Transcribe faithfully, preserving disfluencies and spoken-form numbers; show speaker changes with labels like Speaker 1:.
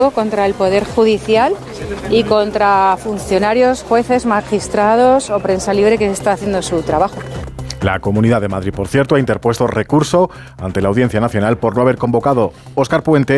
Speaker 1: contra el Poder Judicial y contra funcionarios, jueces, magistrados o prensa libre que está haciendo su trabajo.
Speaker 2: La Comunidad de Madrid, por cierto, ha interpuesto recurso ante la Audiencia Nacional por no haber convocado Óscar Puente